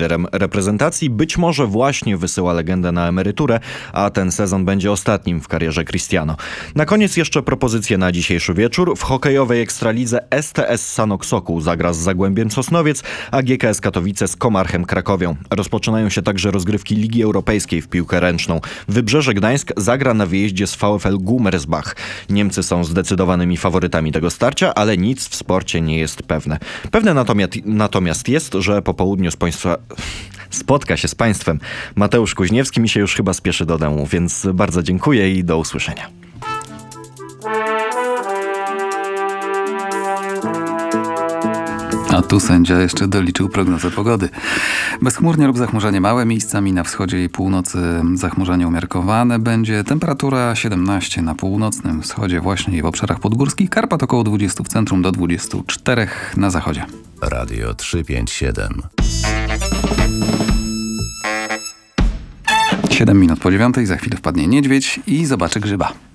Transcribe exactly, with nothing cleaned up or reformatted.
menedżerem reprezentacji. Być może właśnie wysyła legendę na emeryturę, a ten sezon będzie ostatnim w karierze Cristiano. Na koniec jeszcze propozycje na dzisiejszy wieczór. W hokejowej Ekstralidze S T S Sanok Sokół zagra z Zagłębiem Sosnowiec, a G K S Katowice z Komarchem Krakowią. Rozpoczynają się także rozgrywki Ligi Europejskiej w piłkę ręczną. Wybrzeże Gdańsk zagra na wyjeździe z VfL Gummersbach. Niemcy są zdecydowanymi faworytami tego starcia, ale nic w sporcie nie jest pewne. Pewne natomiast, natomiast jest, że po południu z Państwa spotka się z Państwem Mateusz Kuźniewski. Mi się już chyba spieszy do domu, więc bardzo dziękuję i do usłyszenia. A tu sędzia jeszcze doliczył prognozę pogody. Bezchmurnie lub zachmurzenie małe, miejscami na wschodzie i północy zachmurzenie umiarkowane. Będzie temperatura siedemnaście na północnym wschodzie właśnie i w obszarach podgórskich. Karpat około dwadzieścia w centrum do dwudziestu czterech na zachodzie. Radio trzysta pięćdziesiąt siedem. siedem minut po dziewiątej, za chwilę wpadnie niedźwiedź i zobaczy grzyba.